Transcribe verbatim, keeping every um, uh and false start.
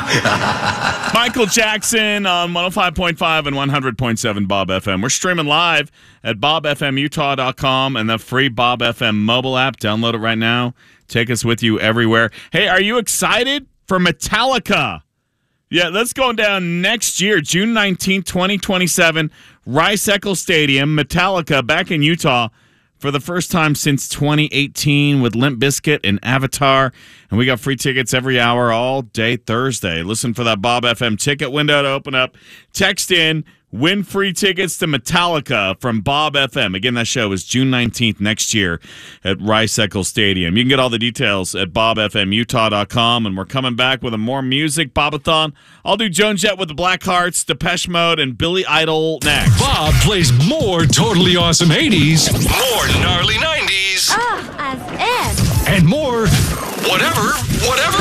Michael Jackson on one oh five point five and one hundred point seven Bob F M. We're streaming live at bob f m utah dot com and the free Bob F M mobile app. Download it right now. Take us with you everywhere. Hey, are you excited for Metallica? Yeah, that's going down next year, June nineteenth, twenty twenty-seven, Rice-Eccles Stadium, Metallica back in Utah for the first time since twenty eighteen with Limp Bizkit and Avatar. And we got free tickets every hour all day Thursday. Listen for that Bob F M ticket window to open up. Text in, win free tickets to Metallica from Bob F M. Again, that show is June nineteenth next year at Rice-Eccles Stadium. You can get all the details at bob f m utah dot com. And we're coming back with a more music Bobathon. I'll do Joan Jett with the Blackhearts, Depeche Mode, and Billy Idol next. Bob plays more totally awesome eighties, more gnarly nineties, Ah, as if. and more whatever, whatever.